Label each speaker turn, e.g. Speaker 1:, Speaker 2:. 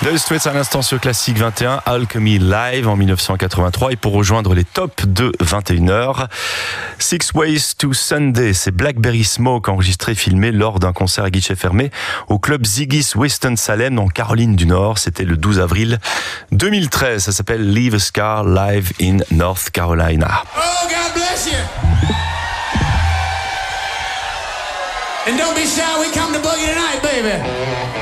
Speaker 1: Dire Straits à l'instant sur Classique 21, Alchemy Live en 1983. Et pour rejoindre les tops de 21h, Six Ways to Sunday, c'est Blackberry Smoke enregistré et filmé lors d'un concert à guichet fermé au club Ziggy's Winston-Salem en Caroline du Nord. C'était le 12 avril 2013. Ça s'appelle Leave a Scar Live in North Carolina.
Speaker 2: Oh, God bless you. And don't be shy, we come to boogie tonight, baby.